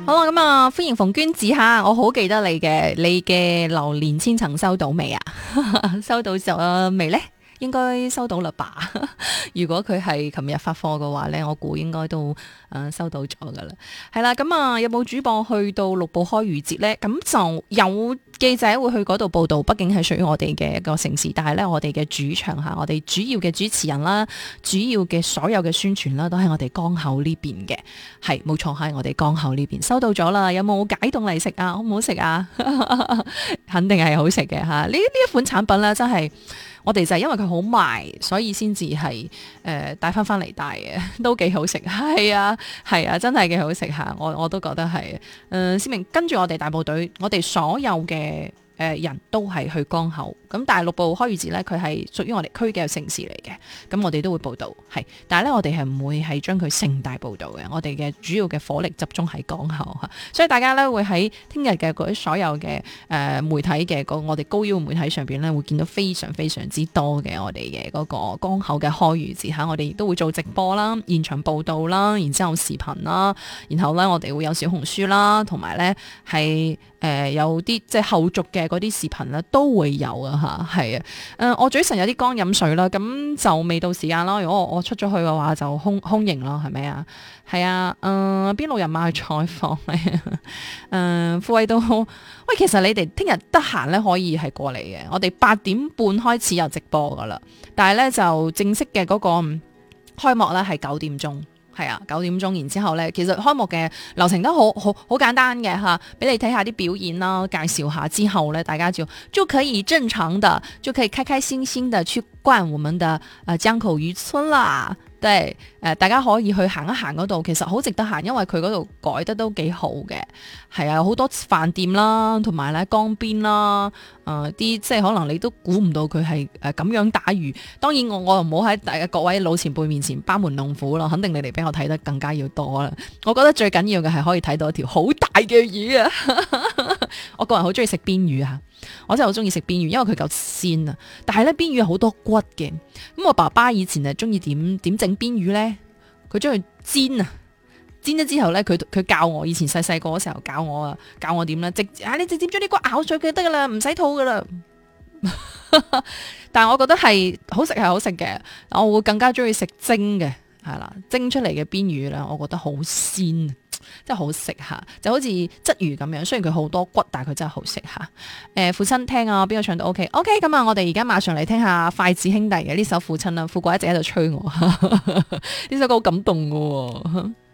好啦，咁啊，歡迎馮娟子吓，我好記得你嘅榴蓮千層收到未啊？收到咗未呢？應該收到啦吧？如果佢係琴日發貨嘅話呢，我估應該都收到咗噶啦。係啦，咁啊有冇主播去到六部開漁節呢？咁就有記者會去嗰度報道，畢竟係屬於我哋嘅一個城市，但係呢，我哋嘅主場吓，我哋主要嘅主持人啦，主要嘅所有嘅宣傳啦，都喺我哋江口呢邊嘅。係冇錯，喺我哋江口呢邊收到咗啦。有冇解凍嚟食啊？好唔好食啊？肯定係好食嘅吓。呢一款產品呢，真係。我哋就係因為佢好賣，所以先至係帶翻嚟帶嘅，都幾好食。係啊，真係幾好食嚇，我都覺得係。思明跟住我哋大部隊，我哋所有嘅人都係去江口。咁但係六部開漁節咧，佢係屬於我哋區嘅城市嚟嘅，咁我哋都會報導，係。但係咧，我哋係唔會係將佢盛大報導嘅，我哋嘅主要嘅火力集中喺江口嚇，所以大家咧會喺聽日嘅嗰啲所有嘅媒體嘅我哋高腰媒體上邊咧，會見到非常非常之多嘅我哋嘅嗰個江口嘅開漁節嚇，我哋亦都會做直播啦、現場報導啦，然之後視頻啦，然後咧我哋會有小紅書啦，同埋咧係有啲即係後續嘅嗰啲視頻咧都會有啊。嚇，係啊！我嘴唇有啲乾飲水啦，咁就未到時間咯。如果我出咗去嘅話，就空營咯，係咪啊？係啊，邊路人馬去採訪咧？富衛都好。喂，其實你哋聽日得閒咧，可以係過嚟嘅。我哋8點半開始有直播噶啦，但係咧就正式嘅嗰個開幕咧係9點鐘。係啊，9點鐘，然之後咧，其實開幕嘅流程都好簡單嘅吓，俾你睇下啲表演啦，介紹下之後咧，大家就可以正常的，就可以開開心心的去逛我們的江口漁村啦。對，大家可以去行一行嗰度，其實好值得行，因為佢嗰度改得都幾好嘅。係啊，好多飯店啦，同埋咧江邊啦，啲即係可能你都估唔到佢係咁樣打魚。當然我又唔好喺大家各位老前輩面前班門弄斧啦，肯定你哋比我睇得更加要多啦。我覺得最緊要嘅係可以睇到一條好大嘅魚啊！我個人好中意食邊魚啊！我真係好中意食邊魚，因為佢夠鮮啊！但係咧邊魚有好多骨嘅，咁我爸爸以前係中意點整邊魚咧，佢將佢煎啊，煎咗之後咧，佢教我以前細個嗰時候教我點咧，你直接將啲骨咬碎佢得噶啦，唔使吐噶啦。但係我覺得係好食係好食嘅，我會更加中意食蒸嘅，係啦，蒸出嚟嘅邊魚咧，我覺得好鮮。真係好食吓，就好似鯽魚咁樣，雖然佢好多骨，但係佢真係好食吓。父親聽啊，邊個唱都 OK。咁啊，我哋而家馬上嚟聽下筷子兄弟嘅呢首《父親》啦。富貴一直喺度催我，呢首歌好感動噶。